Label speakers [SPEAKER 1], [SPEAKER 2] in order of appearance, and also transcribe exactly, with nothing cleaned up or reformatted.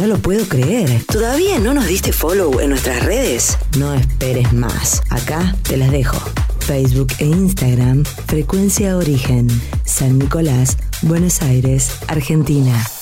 [SPEAKER 1] No lo puedo creer. ¿Todavía no nos diste follow en nuestras redes? No esperes más. Acá te las dejo. Facebook e Instagram, Frecuencia Origen, San Nicolás, Buenos Aires, Argentina.